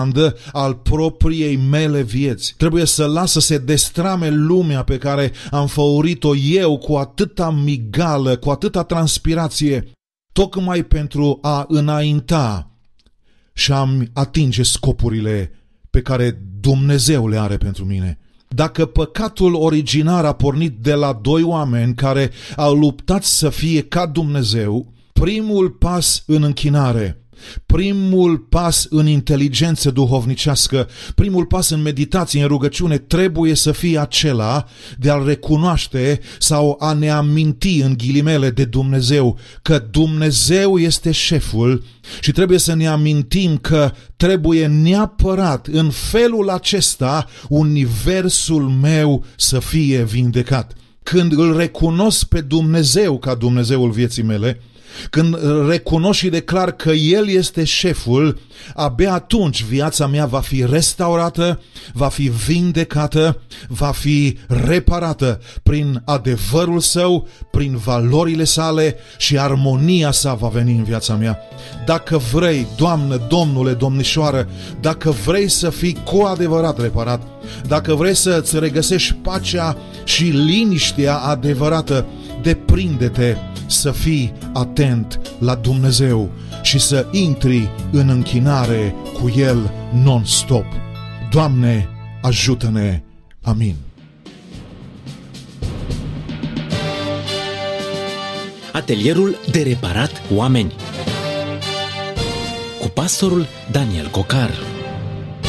al propriei mele vieți. Trebuie să las să se destrame lumea pe care am făurit-o eu cu atâta migală, cu atâta transpirație, tocmai pentru a înainta și a-mi atinge scopurile pe care Dumnezeu le are pentru mine. Dacă păcatul originar a pornit de la doi oameni care au luptat să fie ca Dumnezeu, primul pas în închinare, primul pas în inteligență duhovnicească, primul pas în meditație, în rugăciune, trebuie să fie acela de a-L recunoaște sau a ne aminti, în ghilimele, de Dumnezeu, că Dumnezeu este șeful și trebuie să ne amintim că trebuie neapărat în felul acesta universul meu să fie vindecat. Când îl recunosc pe Dumnezeu ca Dumnezeul vieții mele, când recunosc și declar că El este șeful, abia atunci viața mea va fi restaurată, va fi vindecată, va fi reparată prin adevărul Său, prin valorile Sale și armonia Sa va veni în viața mea. Dacă vrei, Doamnă, Domnule, Domnișoară, dacă vrei să fii cu adevărat reparat, dacă vrei să-ți regăsești pacea și liniștea adevărată, deprinde-te să fii atent la Dumnezeu și să intri în închinare cu El non-stop. Doamne, ajută-ne! Amin. Atelierul de reparat oameni cu pastorul Daniel Cocar.